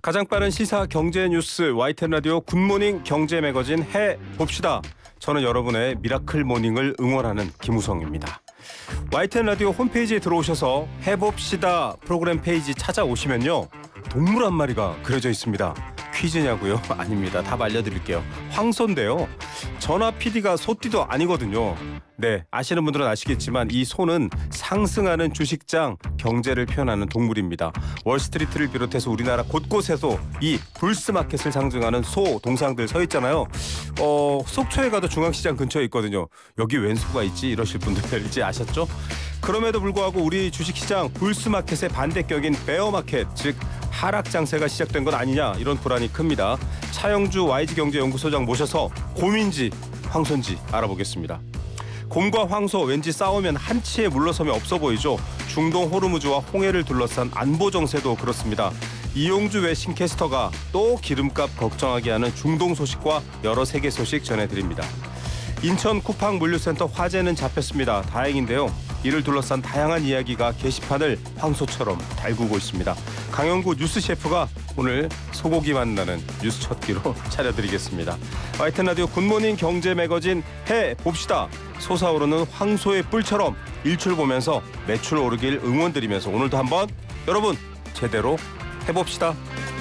가장 빠른 시사 경제 뉴스 YTN 라디오 굿모닝 경제 매거진 해봅시다. 저는 여러분의 미라클 모닝을 응원하는 김우성입니다. YTN 라디오 홈페이지에 들어오셔서 해봅시다 프로그램 페이지 찾아오시면요. 동물 한 마리가 그려져 있습니다. 퀴즈냐고요? 아닙니다. 답 알려드릴게요. 황소인데요. 전화 PD가 소띠도 아니거든요. 네, 아시는 분들은 아시겠지만 이 소는 상승하는 주식장 경제를 표현하는 동물입니다. 월스트리트를 비롯해서 우리나라 곳곳에서 이 불스마켓을 상징하는 소 동상들 서 있잖아요. 속초에 가도 중앙시장 근처에 있거든요. 여기 웬 소가 있지? 이러실 분들 이제 아셨죠? 그럼에도 불구하고 우리 주식시장 불스마켓의 반대격인 베어마켓, 즉 하락 장세가 시작된 건 아니냐, 이런 불안이 큽니다. 차영주 YG경제연구소장 모셔서 곰인지 황소인지 알아보겠습니다. 곰과 황소 왠지 싸우면 한치의 물러섬이 없어 보이죠. 중동 호르무즈와 홍해를 둘러싼 안보 정세도 그렇습니다. 이용주 외신 캐스터가 또 기름값 걱정하게 하는 중동 소식과 여러 세계 소식 전해드립니다. 인천 쿠팡 물류센터 화재는 잡혔습니다. 다행인데요. 이를 둘러싼 다양한 이야기가 게시판을 황소처럼 달구고 있습니다. 강영구 뉴스 셰프가 오늘 소고기 만나는 뉴스 첫 끼로 차려드리겠습니다. YTN 라디오 굿모닝 경제 매거진 해봅시다. 솟아오르는 황소의 뿔처럼 일출 보면서 매출 오르길 응원드리면서 오늘도 한번 여러분 제대로 해봅시다.